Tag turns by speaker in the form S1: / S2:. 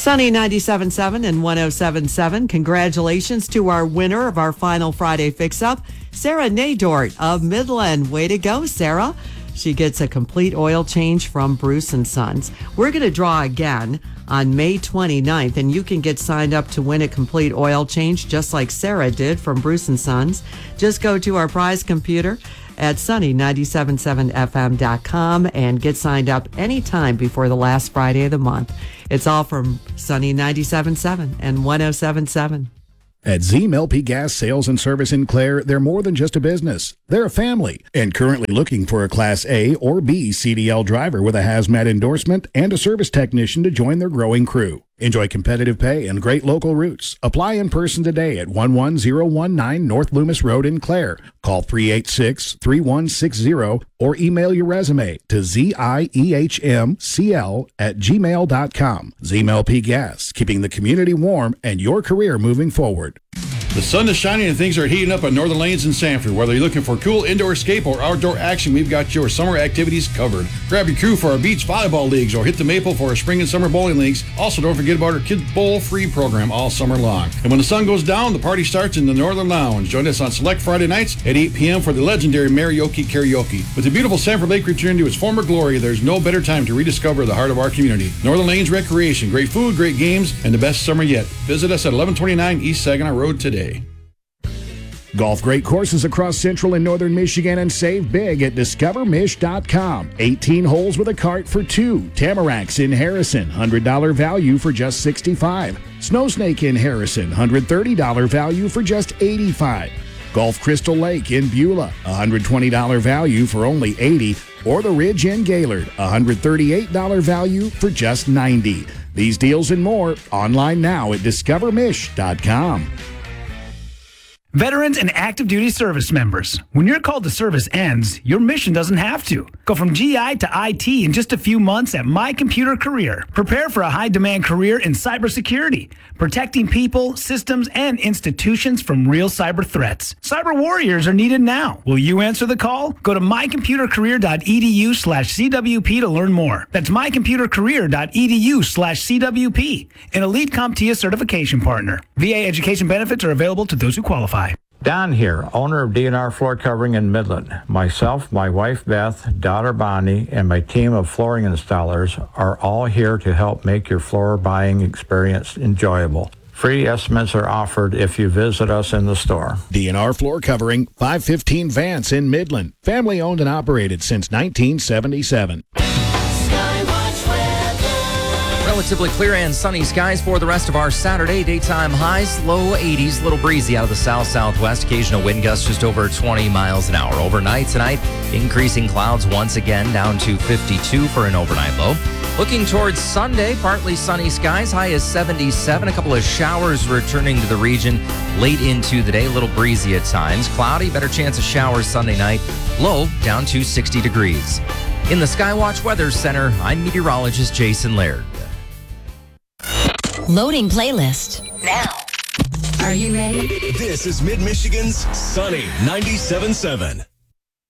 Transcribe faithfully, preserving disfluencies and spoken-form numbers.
S1: Sunny ninety-seven point seven and one oh seven point seven. Congratulations to our winner of our final Friday fix-up, Sarah Nadort of Midland. Way to go, Sarah. She gets a complete oil change from Bruce and Sons. We're going to draw again on May twenty-ninth, and you can get signed up to win a complete oil change just like Sarah did from Bruce and Sons. Just go to our prize computer at sunny nine seven seven f m dot com and get signed up anytime before the last Friday of the month. It's all from Sunny ninety-seven point seven and one oh seven point seven.
S2: At Zeem L P Gas Sales and Service in Clare, they're more than just a business. They're a family and currently looking for a Class A or B C D L driver with a hazmat endorsement and a service technician to join their growing crew. Enjoy competitive pay and great local routes. Apply in person today at one one zero one nine North Loomis Road in Clare. Call three eight six, three one six zero or email your resume to ziehmcl at gmail dot com. Zeem L P Gas, keeping the community warm and your career moving forward.
S3: The sun is shining and things are heating up on Northern Lanes in Sanford. Whether you're looking for cool indoor escape or outdoor action, we've got your summer activities covered. Grab your crew for our beach volleyball leagues or hit the Maple for our spring and summer bowling leagues. Also, don't forget about our Kids Bowl free program all summer long. And when the sun goes down, the party starts in the Northern Lounge. Join us on select Friday nights at eight p.m. for the legendary Marioki Karaoke. With the beautiful Sanford Lake returning to its former glory, there's no better time to rediscover the heart of our community. Northern Lanes Recreation, great food, great games, and the best summer yet. Visit us at eleven twenty-nine East Saginaw Road today.
S2: Golf great courses across central and northern Michigan and save big at discover mich dot com. eighteen holes with a cart for two. Tamaracks in Harrison, one hundred dollars value for just sixty-five dollars. Snow Snake in Harrison, one hundred thirty dollars value for just eighty-five dollars. Golf Crystal Lake in Beulah, one hundred twenty dollars value for only eighty dollars. Or the Ridge in Gaylord, one hundred thirty-eight dollars value for just ninety dollars. These deals and more online now at discover mich dot com.
S4: Veterans and active duty service members, when your call to service ends, your mission doesn't have to. Go from G I to I T in just a few months at My Computer Career. Prepare for a high-demand career in cybersecurity, protecting people, systems, and institutions from real cyber threats. Cyber warriors are needed now. Will you answer the call? Go to my computer career dot e d u slash c w p to learn more. That's my computer career dot e d u slash c w p, an Elite CompTIA certification partner. V A education benefits are available to those who qualify.
S5: Don here, owner of D and R Floor Covering in Midland. Myself, my wife Beth, daughter Bonnie, and my team of flooring installers are all here to help make your floor buying experience enjoyable. Free estimates are offered if you visit us in the store.
S2: D and R Floor Covering, five fifteen Vance in Midland. Family owned and operated since nineteen seventy-seven.
S6: Relatively clear and sunny skies for the rest of our Saturday. Daytime highs, low eighties, little breezy out of the south-southwest. Occasional wind gusts just over twenty miles an hour. Overnight tonight, increasing clouds once again down to fifty-two for an overnight low. Looking towards Sunday, partly sunny skies, high is seventy-seven. A couple of showers returning to the region late into the day. A little breezy at times. Cloudy, better chance of showers Sunday night. Low down to sixty degrees. In the Skywatch Weather Center, I'm meteorologist Jason Laird.
S7: Loading playlist now.
S8: Are you ready? This is Mid-Michigan's Sunny ninety-seven point seven.